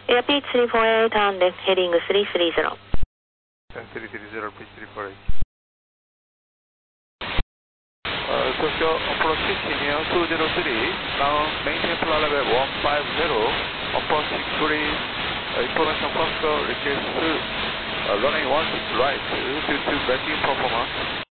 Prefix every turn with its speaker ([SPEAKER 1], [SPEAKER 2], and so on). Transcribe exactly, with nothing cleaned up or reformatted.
[SPEAKER 1] Air P three four eight on the heading three three zero.
[SPEAKER 2] three three zero, P three four eight. Uh, Tokyo approach senior two zero three, now maintain flight level one five zero, approach three, uh, information first request uh, running one six right due to braking performance.